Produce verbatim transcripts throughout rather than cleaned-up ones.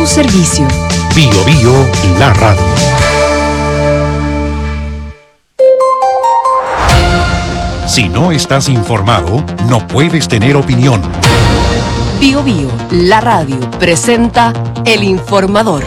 tu servicio. Bio Bio, la radio. Si no estás informado, no puedes tener opinión. Bio Bio, la radio, presenta El Informador.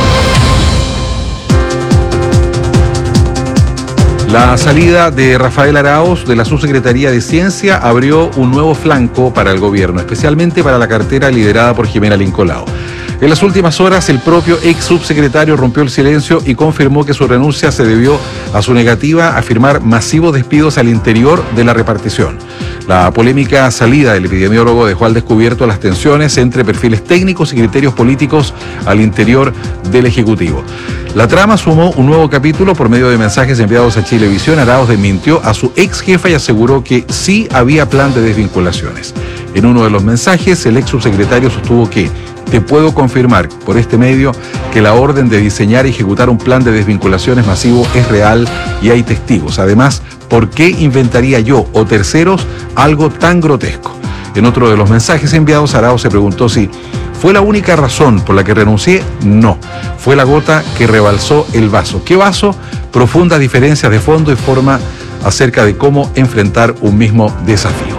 La salida de Rafael Arauz de la Subsecretaría de Ciencia abrió un nuevo flanco para el gobierno, especialmente para la cartera liderada por Jimena Lincolao. En las últimas horas, el propio ex subsecretario rompió el silencio y confirmó que su renuncia se debió a su negativa a firmar masivos despidos al interior de la repartición. La polémica salida del epidemiólogo dejó al descubierto las tensiones entre perfiles técnicos y criterios políticos al interior del Ejecutivo. La trama sumó un nuevo capítulo por medio de mensajes enviados a Chilevisión. Arauz desmintió a su ex jefa y aseguró que sí había plan de desvinculaciones. En uno de los mensajes, el ex subsecretario sostuvo que te puedo confirmar por este medio que la orden de diseñar y ejecutar un plan de desvinculaciones masivo es real y hay testigos. Además, ¿por qué inventaría yo o terceros algo tan grotesco? En otro de los mensajes enviados, Arauz se preguntó si ¿fue la única razón por la que renuncié? No. Fue la gota que rebalsó el vaso. ¿Qué vaso? Profundas diferencias de fondo y forma acerca de cómo enfrentar un mismo desafío.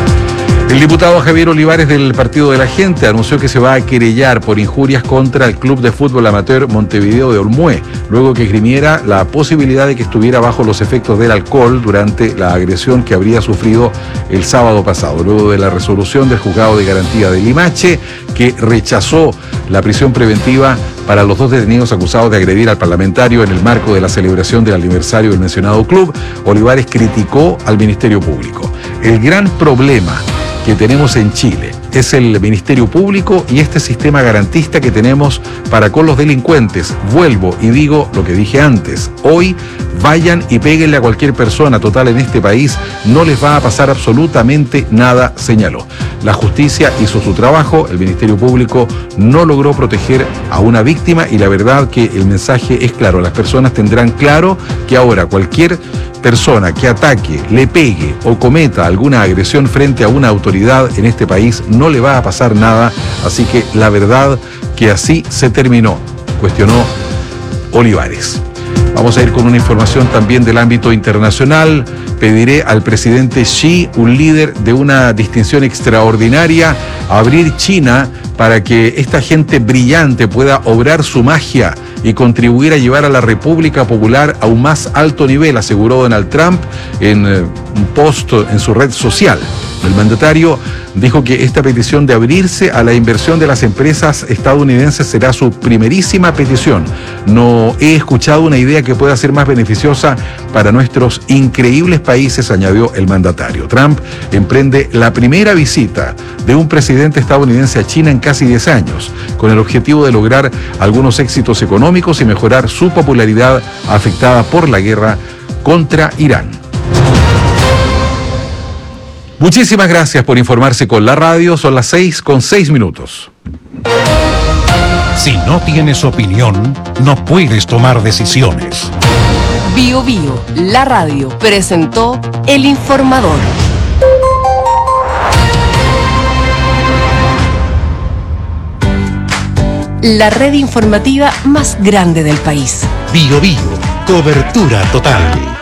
El diputado Javier Olivares del Partido de la Gente anunció que se va a querellar por injurias contra el Club de Fútbol Amateur Montevideo de Olmué, luego que esgrimiera la posibilidad de que estuviera bajo los efectos del alcohol durante la agresión que habría sufrido el sábado pasado, luego de la resolución del Juzgado de Garantía de Limache, que rechazó la prisión preventiva para los dos detenidos acusados de agredir al parlamentario en el marco de la celebración del aniversario del mencionado club. Olivares criticó al Ministerio Público. El gran problema que tenemos en Chile es el Ministerio Público y este sistema garantista que tenemos para con los delincuentes. Vuelvo y digo lo que dije antes. Hoy vayan y péguenle a cualquier persona. Total, en este país no les va a pasar absolutamente nada, señaló. La justicia hizo su trabajo, el Ministerio Público no logró proteger a una víctima y la verdad que el mensaje es claro. Las personas tendrán claro que ahora cualquier persona que ataque, le pegue o cometa alguna agresión frente a una autoridad en este país no le va a pasar nada, así que la verdad que así se terminó, cuestionó Olivares. Vamos a ir con una información también del ámbito internacional. Pediré al presidente Xi, un líder de una distinción extraordinaria, abrir China para que esta gente brillante pueda obrar su magia y contribuir a llevar a la República Popular a un más alto nivel, aseguró Donald Trump en eh, un post en su red social. El mandatario dijo que esta petición de abrirse a la inversión de las empresas estadounidenses será su primerísima petición. No he escuchado una idea que pueda ser más beneficiosa para nuestros increíbles países, añadió el mandatario. Trump emprende la primera visita de un presidente estadounidense a China en casi diez años, con el objetivo de lograr algunos éxitos económicos y mejorar su popularidad afectada por la guerra contra Irán. Muchísimas gracias por informarse con la radio. Son las seis con seis minutos. Si no tienes opinión, no puedes tomar decisiones. Bio Bio, la radio, presentó El Informador. La red informativa más grande del país. Bio Bio, cobertura total.